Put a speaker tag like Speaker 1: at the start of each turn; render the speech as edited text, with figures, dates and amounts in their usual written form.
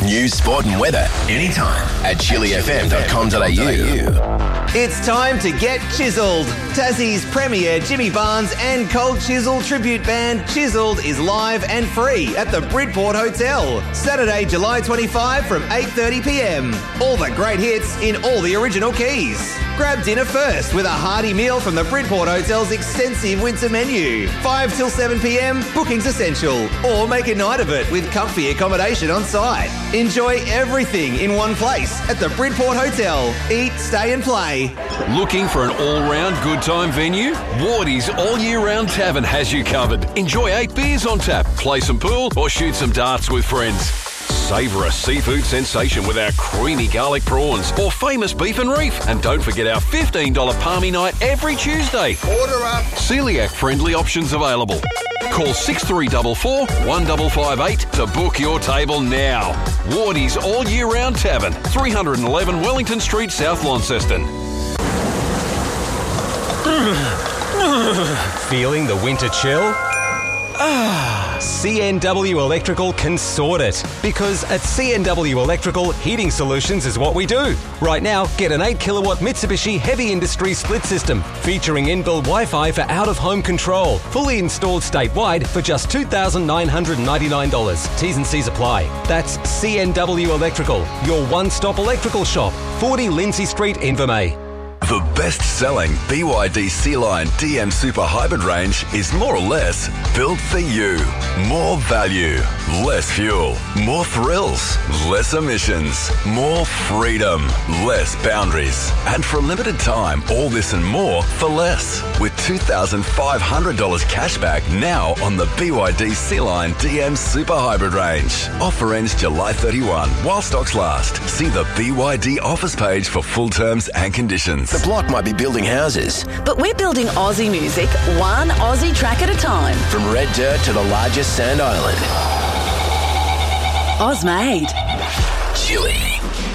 Speaker 1: News, sport and weather anytime at chillyfm.com.au.
Speaker 2: It's time to get chiseled. Tassie's premier Jimmy Barnes and Cold Chisel tribute band Chiseled is live and free at the Bridport Hotel. Saturday, July 25 from 8:30pm. All the great hits in all the original keys. Grab dinner first with a hearty meal from the Bridport Hotel's extensive winter menu. 5 till 7pm, booking's essential. Or make a night of it with comfy accommodation on site. Enjoy everything in one place at the Bridport Hotel. Eat, stay and play.
Speaker 3: Looking for an all-round good time venue? Wardy's All Year Round Tavern has you covered. Enjoy 8 beers on tap, play some pool or shoot some darts with friends. Savour a seafood sensation with our creamy garlic prawns or famous beef and reef. And don't forget our $15 palmy night every Tuesday.
Speaker 4: Order up.
Speaker 3: Celiac-friendly options available. Call 6344 1558 to book your table now. Wardy's All Year Round Tavern, 311 Wellington Street, South Launceston.
Speaker 5: Feeling the winter chill? CNW Electrical can sort it. Because at CNW Electrical, heating solutions is what we do. Right now, get an 8 kilowatt Mitsubishi Heavy Industry split system featuring inbuilt Wi-Fi for out-of-home control. Fully installed statewide for just $2,999. T's and C's apply. That's CNW Electrical, your one-stop electrical shop. 40 Lindsay Street, Invermay.
Speaker 1: The best-selling BYD C-Line DM Super Hybrid range is more or less built for you. More value, less fuel, more thrills, less emissions, more freedom, less boundaries. And for a limited time, all this and more for less. With $2,500 cashback now on the BYD C-Line DM Super Hybrid range. Offer ends July 31 while stocks last. See the BYD offers page for full terms and conditions. The block might be building houses,
Speaker 6: but we're building Aussie music, one Aussie track at a time.
Speaker 1: from red dirt to the largest sand island.
Speaker 6: Ozmade.
Speaker 1: Chilly.